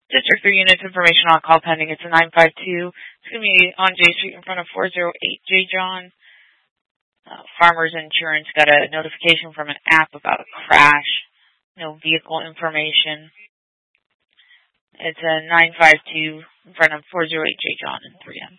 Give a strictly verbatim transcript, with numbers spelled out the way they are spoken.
District three units information on call pending. It's a nine five two. It's going to be on J Street in front of four oh eight J. John. Uh, Farmers Insurance got a notification from an app about a crash. No vehicle information. It's a nine five two in front of four oh eight J. John in three M.